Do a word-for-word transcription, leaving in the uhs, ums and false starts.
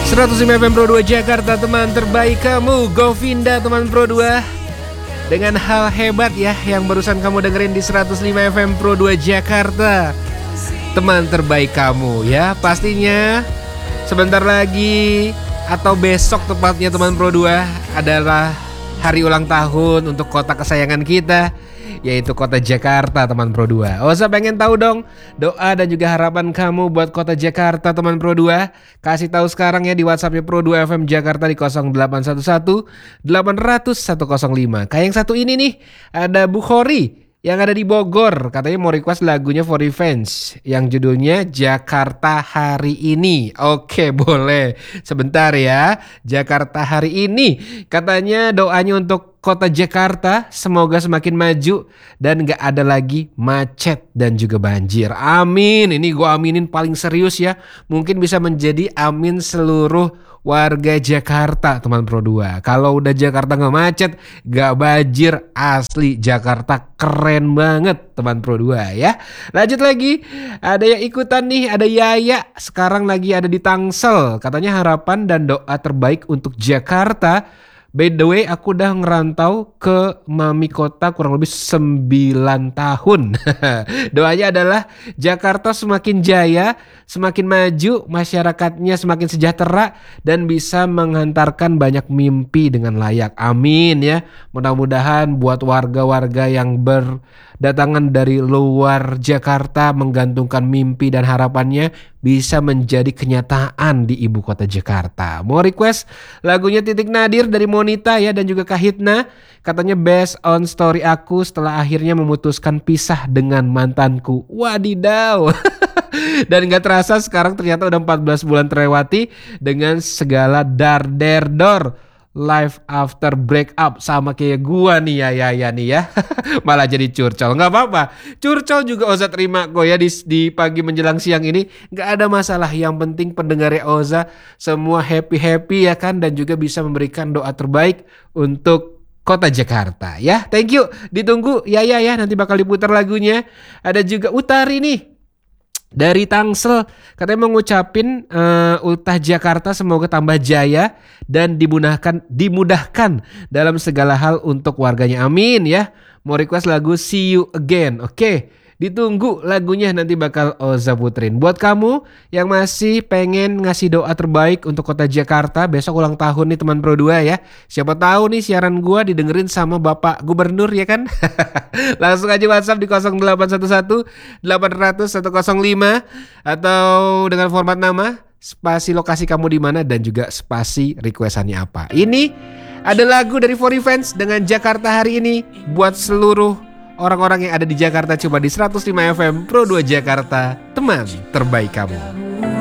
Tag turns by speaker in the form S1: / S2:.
S1: seratus lima F M Pro dua Jakarta, teman terbaik kamu. Govinda teman Pro dua. Dengan hal hebat ya yang barusan kamu dengerin di seratus lima F M Pro dua Jakarta, teman terbaik kamu ya. Pastinya sebentar lagi atau besok tepatnya teman Pro dua adalah hari ulang tahun untuk kota kesayangan kita, yaitu kota Jakarta teman Pro dua. Oza pengen tahu dong doa dan juga harapan kamu buat kota Jakarta teman Pro dua. Kasih tahu sekarang ya di WhatsAppnya Pro dua F M Jakarta di nol delapan satu satu delapan nol nol satu nol lima. Kayak yang satu ini nih, ada Bu Khori yang ada di Bogor, katanya mau request lagunya For Revenge yang judulnya Jakarta Hari Ini. Oke, boleh. Sebentar ya. Jakarta Hari Ini. Katanya doanya untuk kota Jakarta semoga semakin maju dan gak ada lagi macet dan juga banjir. Amin. Ini gue aminin paling serius ya. Mungkin bisa menjadi amin seluruh warga Jakarta teman Pro dua. Kalau udah Jakarta gak macet, gak banjir, asli Jakarta keren banget teman Pro dua ya. Lanjut lagi, ada yang ikutan nih, ada Yaya sekarang lagi ada di Tangsel. Katanya harapan dan doa terbaik untuk Jakarta. By the way, aku udah ngerantau ke mami kota kurang lebih sembilan tahun. Doanya adalah Jakarta semakin jaya, semakin maju, masyarakatnya semakin sejahtera dan bisa menghantarkan banyak mimpi dengan layak. Amin ya. Mudah-mudahan buat warga-warga yang berdatangan dari luar Jakarta menggantungkan mimpi dan harapannya bisa menjadi kenyataan di ibu kota Jakarta. Mau request lagunya Titik Nadir dari Monita ya dan juga Kahitna. Katanya based on story aku setelah akhirnya memutuskan pisah dengan mantanku. Wadidaw. Dan gak terasa sekarang ternyata udah empat belas bulan terlewati dengan segala dar der dor. Life after breakup sama kayak gua nih ya ya ya nih ya. Malah jadi curcol. Nggak apa-apa. Curcol juga Oza terima kok ya di, di pagi menjelang siang ini. Nggak ada masalah. Yang penting pendengarnya Oza semua happy-happy ya kan. Dan juga bisa memberikan doa terbaik untuk kota Jakarta ya. Thank you. Ditunggu ya ya ya. Nanti bakal diputar lagunya. Ada juga Utari nih dari Tangsel, katanya mengucapin uh, ultah Jakarta semoga tambah jaya dan dimudahkan dimudahkan dalam segala hal untuk warganya. Amin ya. Mau request lagu See You Again. Oke, ditunggu lagunya nanti bakal Oza puterin. Buat kamu yang masih pengen ngasih doa terbaik untuk kota Jakarta, besok ulang tahun nih teman Pro dua ya. Siapa tahu nih siaran gua didengerin sama Bapak Gubernur ya kan. Langsung aja WhatsApp di nol delapan satu satu delapan nol nol satu nol lima atau dengan format nama, spasi lokasi kamu di mana dan juga spasi requestannya apa. Ini ada lagu dari For Revenge dengan Jakarta Hari Ini buat seluruh orang-orang yang ada di Jakarta, coba di seratus lima F M Pro dua Jakarta, teman terbaik kamu.